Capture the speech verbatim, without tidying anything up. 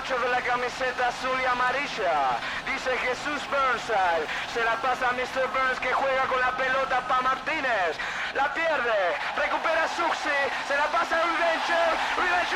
ocho de la camiseta azul y amarilla. Dice Jesús Burnside. Se la pasa a mister Burns que juega con la pelota para Martínez. La pierde. Recupera Suxi. Se la pasa a Revenge. Revenge